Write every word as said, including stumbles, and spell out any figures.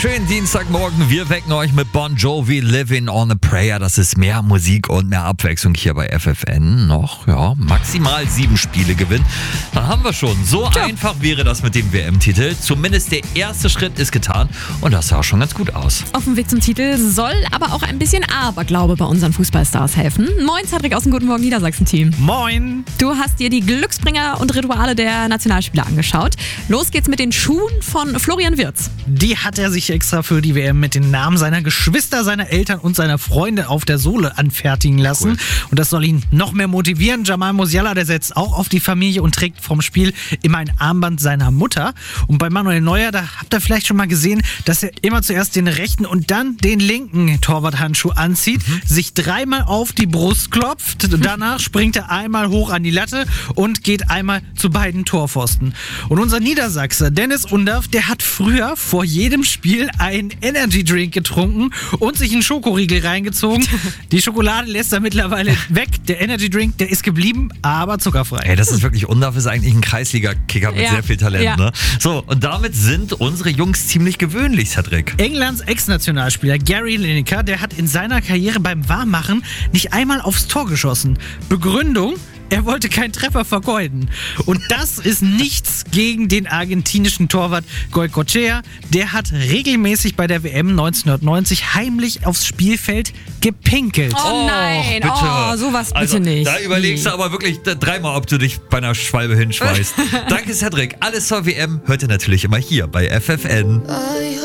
Schönen Dienstagmorgen. Wir wecken euch mit Bon Jovi, Living on a Prayer. Das ist mehr Musik und mehr Abwechslung hier bei F F N. Noch, ja, maximal sieben Spiele gewinnen. Dann haben wir schon. So Tja. einfach wäre das mit dem W M-Titel. Zumindest der erste Schritt ist getan und das sah schon ganz gut aus. Auf dem Weg zum Titel soll aber auch ein bisschen Aberglaube bei unseren Fußballstars helfen. Moin, Cedric aus dem Guten Morgen Niedersachsen-Team. Moin. Du hast dir die Glücksbringer und Rituale der Nationalspieler angeschaut. Los geht's mit den Schuhen von Florian Wirtz. Die hat er sich extra für die W M mit den Namen seiner Geschwister, seiner Eltern und seiner Freunde auf der Sohle anfertigen lassen. Cool. Und das soll ihn noch mehr motivieren. Jamal Musiala, der setzt auch auf die Familie und trägt vom Spiel immer ein Armband seiner Mutter. Und bei Manuel Neuer, da habt ihr vielleicht schon mal gesehen, dass er immer zuerst den rechten und dann den linken Torwarthandschuh anzieht, mhm. sich dreimal auf die Brust klopft. Danach springt er einmal hoch an die Latte und geht einmal zu beiden Torpfosten. Und unser Niedersachse, Dennis Undaff, der hat früher vor jedem Spiel einen Energy Drink getrunken und sich einen Schokoriegel reingezogen. Die Schokolade lässt er mittlerweile weg. Der Energy Drink, der ist geblieben, aber zuckerfrei. Ey, das ist wirklich, Undaff ist eigentlich ein Kreisliga-Kicker mit ja. sehr viel Talent. Ja. Ne? So, und damit sind unsere Jungs ziemlich gewöhnlich, Cedric. Englands Ex-Nationalspieler Gary Lineker, der hat in seiner Karriere beim Warmmachen nicht einmal aufs Tor geschossen. Begründung? Er wollte keinen Treffer vergeuden. Und das ist nichts gegen den argentinischen Torwart Goycochea. Der hat regelmäßig bei der W M neunzehnhundertneunzig heimlich aufs Spielfeld gepinkelt. Oh nein, bitte. oh, sowas bitte also, nicht. Da überlegst du aber wirklich dreimal, ob du dich bei einer Schwalbe hinschmeißt. Danke, Cedric. Alles zur W M hört ihr natürlich immer hier bei F F N.